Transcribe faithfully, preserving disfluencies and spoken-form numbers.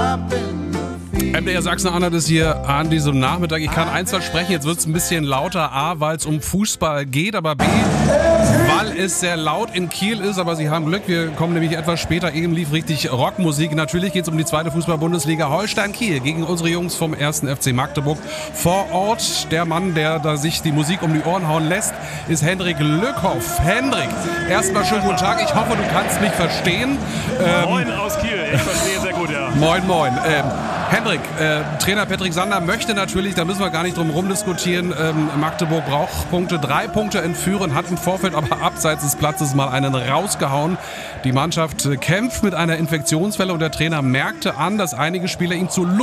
M D R Sachsen-Anhalt ist hier an diesem Nachmittag. Ich kann eins versprechen, jetzt wird es ein bisschen lauter. A, weil es um Fußball geht, aber B, weil es sehr laut in Kiel ist. Aber Sie haben Glück, wir kommen nämlich etwas später. Eben lief richtig Rockmusik. Natürlich geht es um die zweite Fußball-Bundesliga. Holstein-Kiel gegen unsere Jungs vom ersten F C Magdeburg. Vor Ort der Mann, der da sich die Musik um die Ohren hauen lässt, ist Hendrik Lückhoff. Hendrik, erstmal schönen guten Tag. Ich hoffe, du kannst mich verstehen. Ähm, moin aus Kiel. Ich verstehe sehr gut, ja. Moin, moin. Ähm, Hendrik, äh, Trainer Patrick Sander möchte natürlich, da müssen wir gar nicht drum herum diskutieren, ähm, Magdeburg braucht Punkte, drei Punkte entführen, hat im Vorfeld aber abseits des Platzes mal einen rausgehauen. Die Mannschaft kämpft mit einer Infektionswelle und der Trainer merkte an, dass einige Spieler ihm zu